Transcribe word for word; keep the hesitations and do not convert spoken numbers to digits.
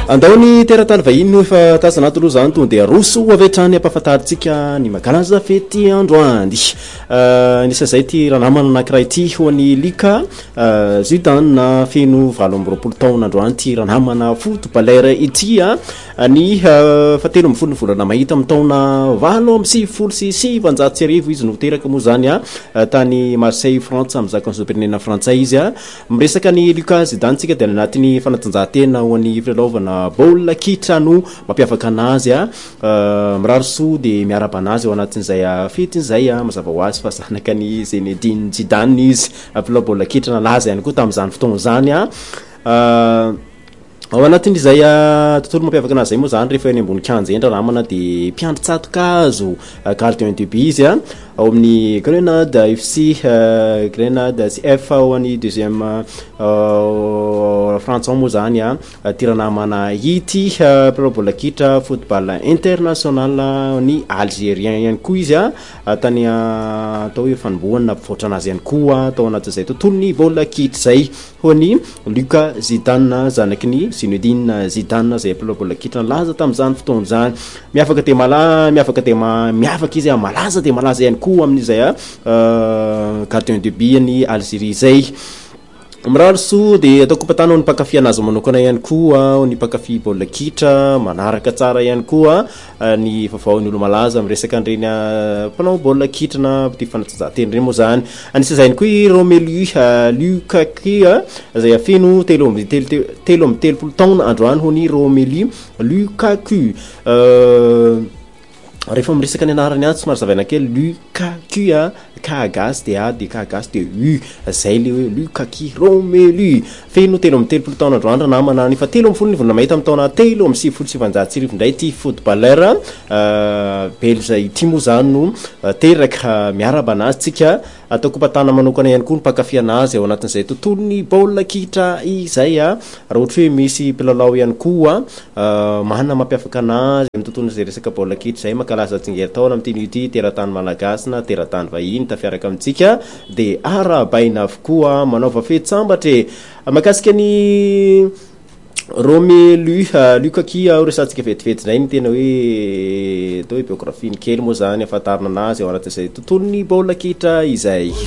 Andaony teratany vahiny no efa tazana ato aloha zany tonga dia roso avetrany ampahafantaritsika ny mankalaza fety androany. Anisan'izay ty ranamana anankiray ity ho an'ny Lika Zidane na feno valo amby roapolo taona androany ty ranamana footballeur ity ny fatelo amby folo ny volana mahita amin'ny taona valo amby sivifolo sy sivanjato sy arivo izy no teraka moa zany a tany Marseille France amin'ny zakany zom-pirenena frantsay izy a miresaka ny Lucas Zidane tsika dia anatin'ny fanatanjahantena ho an'ny filalaovana baolina kitra no mampiavaka anazy a mirary soa dia miaraba anazy ao anatin'izay fetin'izay a mazava ho azy fa zanaka ny Zinedine Zidane izy mpilalao baolina kitra nalaza ihany koa tamin'izany fotoana zany a ao anatin'izay tontolo mampiavaka anazy zay moa zany rehefa eny ambony kianja eny ranamana dia mpiandry tsatokazo gardien de but izy a ao amin'ny Grenade F C Grenade C F ao an'ny deuxième Frantsa moa zany a tiranamana ity mpilalao baolina kitra football international ny algérien ihany koa izy a tany atao hoe fanombohana mpivoatra anazy ihany koa tao anatin'izay tontolony baolina kitra zay ho an'ny Lucas Zidane zanaky ny Zinedine Zidane zay mpilalao baolina kitra laza tamin'izany fotoana zany miafaka dia mala miafaka dia miafaka izy malaza dia malaza ihany koa amin'izay a gardien de but ny Algérie zay mirary soa dia ataoko mpatana ny mpankafy anazy manokana ihany koa ny mpankafy baolina kitra manaraka tsara ihany koa ny vaovao ny olo malaza miresaka an'ireny mpanao baolina kitra na ty fanatanjahantena ireny moa zany anisan'izay ihany koa i Romelu Lukaku zay afeno telo amby telo amby telopolo taona androany ho ny Romelu Lukaku rehefa miresaka ny anarany any somary zavaina kely Lukaku a Kagas dia A dia Kagas dia U zay le hoe Lukaku Romelu feno telo amby telopolo taona androany ranamana ny fa telo amby folo ny volana mahita amin'ny taona telo amby sivifolo sivanjato sy arivo indray ty footballeur belge ity moa zany no teraka miaraba anazy tsika ataoko mpatana manokana ihany koa ny mpankafy anazy ao anatin'izay tontolony baolina kitra izay a raha ohatra hoe misy mpilalao ihany koa mahana mampiafaka anazy amin'ny tontolony izay resaka baolina kitra zay mankalaza tsingeritaona amin'ny teny ity teratany malagasy na teratany vahiny tafiaraka amintsika dia arabaina avokoa manaova fetsambatra mahakasika ny Romelu Lukaku resantsika vetivety zay ny tena hoe atao hoe biografia ny kely moa zany ahafantarana anazy ao anatin'izay tontolony baolina kitra izay.